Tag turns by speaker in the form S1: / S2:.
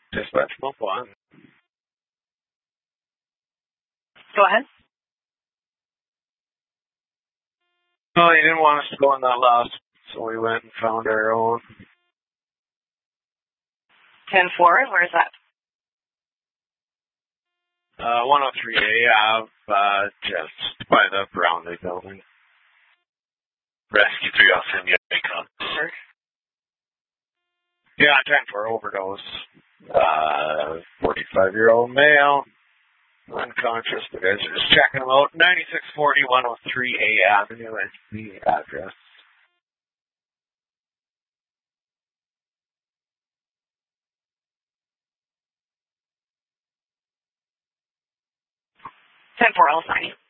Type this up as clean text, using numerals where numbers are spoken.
S1: Dispatch bump one.
S2: Go ahead.
S1: No, he didn't want us to go in that last, so we went and found our own.
S2: 10-4, and where is that?
S1: 103A Ave, just by the Brownlee building.
S3: Rescue 3 off him, yeah, sir.
S1: Yeah, 10-4 overdose. 45-year-old male. Unconscious. The guys are just checking him out. 9640 103A Avenue is the address.
S2: Ten-4, I'll sign you.